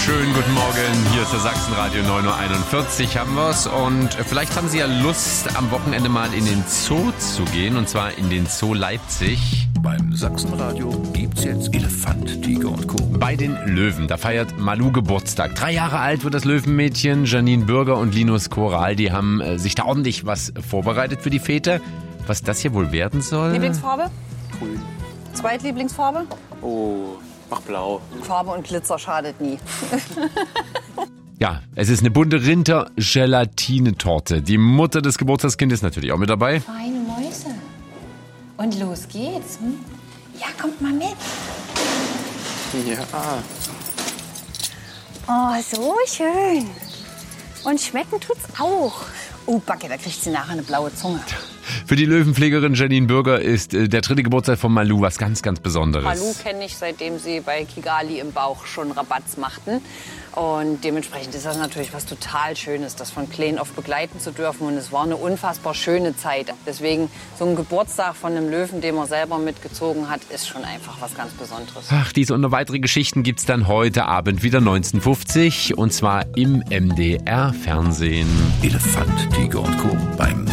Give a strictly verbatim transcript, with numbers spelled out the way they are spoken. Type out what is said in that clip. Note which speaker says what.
Speaker 1: Schönen guten Morgen, hier ist der Sachsenradio neun Uhr einundvierzig haben wir's und vielleicht haben Sie ja Lust, am Wochenende mal in den Zoo zu gehen, und zwar in den Zoo Leipzig.
Speaker 2: Beim Sachsenradio gibt's jetzt Elefant, Tiger und Co.
Speaker 1: Bei den Löwen, da feiert Malou Geburtstag. Drei Jahre alt wird das Löwenmädchen. Janine Bürger und Linus Koral, die haben äh, sich da ordentlich was vorbereitet für die Fete. Was das hier wohl werden soll?
Speaker 3: Lieblingsfarbe?
Speaker 4: Grün.
Speaker 3: Zweitlieblingsfarbe?
Speaker 4: Oh, mach blau.
Speaker 3: Farbe und Glitzer schadet nie.
Speaker 1: Ja, es ist eine bunte Rinder-Gelatinetorte. Die Mutter des Geburtstagskindes natürlich auch mit dabei.
Speaker 5: Feine Mäuse. Und los geht's. Hm? Ja, kommt mal mit.
Speaker 4: Ja.
Speaker 3: Oh, so schön. Und schmecken tut's auch. Oh, Backe, da kriegt sie nachher eine blaue Zunge.
Speaker 1: Für die Löwenpflegerin Janine Bürger ist äh, der dritte Geburtstag von Malou was ganz, ganz Besonderes.
Speaker 6: Malou kenne ich, seitdem sie bei Kigali im Bauch schon Rabatz machten. Und dementsprechend ist das natürlich was total Schönes, das von klein auf begleiten zu dürfen. Und es war eine unfassbar schöne Zeit. Deswegen so ein Geburtstag von einem Löwen, den man selber mitgezogen hat, ist schon einfach was ganz Besonderes.
Speaker 1: Ach, diese und noch weitere Geschichten gibt's dann heute Abend wieder neunzehn Uhr fünfzig und zwar im M D R Fernsehen.
Speaker 2: Elefant, Tiger und Co. beim